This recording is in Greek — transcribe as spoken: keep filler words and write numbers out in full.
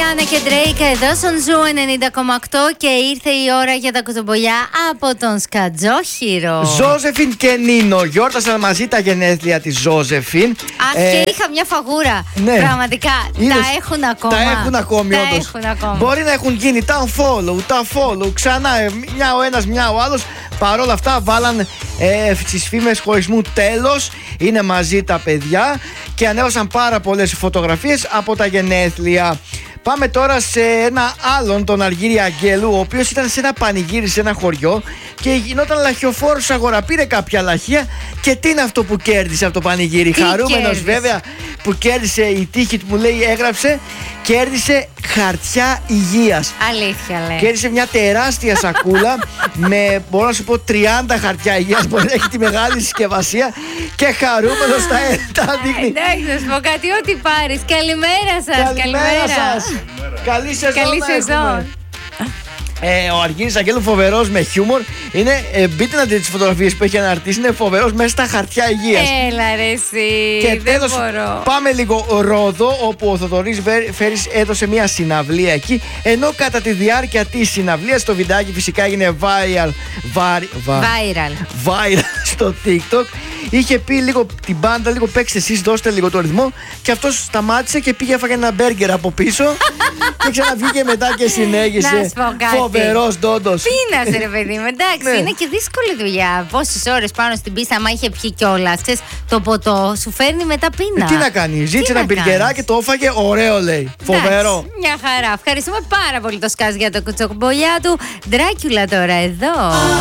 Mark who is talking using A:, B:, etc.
A: Ριάννα και Drake εδώ στον Ζου ενενήντα κόμμα οκτώ και ήρθε η ώρα για τα κουτομπολιά από τον Σκατζόχυρο.
B: Ζώζεφιν και Νίνο γιόρτασαν μαζί τα γενέθλια της Ζώζεφιν.
A: Αχ, ε, και είχα μια φαγούρα.
B: Ναι.
A: Πραγματικά.
B: Είδες,
A: τα έχουν ακόμα.
B: Τα έχουν ακόμη,
A: τα
B: όντως.
A: έχουν ακόμη.
B: Μπορεί να έχουν γίνει τα unfollow, τα follow, ξανά μια ο ένας, μια ο άλλος. Παρ' όλα αυτά βάλαν ε, στις φήμες χωρισμού τέλος. Είναι μαζί τα παιδιά και ανέβασαν πάρα πολλές φωτογραφίες από τα γενέθλια. Πάμε τώρα σε ένα άλλον, τον Αργύρη Αγγέλου, ο οποίος ήταν σε ένα πανηγύρι σε ένα χωριό και γινόταν λαχιοφόρος αγορά. Πήρε κάποια λαχεία και τι είναι αυτό που κέρδισε από το πανηγύρι.
A: Τι
B: Χαρούμενος
A: κέρδισε?
B: Βέβαια που κέρδισε η τύχη του, μου λέει, έγραψε, κέρδισε χαρτιά υγείας.
A: Αλήθεια λέει.
B: Κέρδισε μια τεράστια σακούλα με, μπορώ να σου πω, τριάντα χαρτιά υγείας. Μπορεί να έχει τη μεγάλη συσκευασία και χαρούμενος τα, τα δείχνει.
A: Εντάξει, να σου πω κάτι, ό,τι πάρεις. Καλημέρα σας.
B: Καλημέρα σας. Καλή σεζόν.
A: Καλή
B: να
A: σεζόν.
B: έχουμε. Ε, ο Αργύρης Αγγέλου φοβερός με χιούμορ. Είναι, ε, μπείτε να δείτε τις φωτογραφίες που έχει αναρτήσει. Είναι φοβερός μέσα στα χαρτιά υγείας.
A: Έλα ρε εσύ.
B: Και
A: δεν
B: τέλος,
A: μπορώ.
B: πάμε λίγο Ρόδο, όπου ο Θοδωρής Φέρης έδωσε μια συναυλία εκεί. Ενώ κατά τη διάρκεια της συναυλίας, το βιντεάκι φυσικά έγινε viral, βάρι, βα,
A: Viral.
B: viral στο TikTok. Είχε πει λίγο την μπάντα, λίγο παίξτε εσείς, δώστε λίγο το ρυθμό. Και αυτός σταμάτησε και πήγε, έφαγε ένα μπέργκερ από πίσω. Και ξαναβγήκε μετά και συνέχισε.
A: Να σου πω κάτι.
B: Φοβερός ντόντος.
A: Πείνας ρε παιδί μου, εντάξει,
B: Ναι.
A: είναι και δύσκολη δουλειά. Πόσες ώρες πάνω στην πίστα, άμα είχε πιει κιόλας, ξέρεις, το ποτό σου φέρνει μετά πείνα.
B: Ε, τι να κάνει, ζήτησε
A: να
B: ένα μπεργκεράκι και το έφαγε, ωραίο λέει. Φοβερό.
A: Εντάξει, μια χαρά. Ευχαριστούμε πάρα πολύ το Σκάζ για το κουτσοκομπολιά του. Ντράκιουλα τώρα εδώ.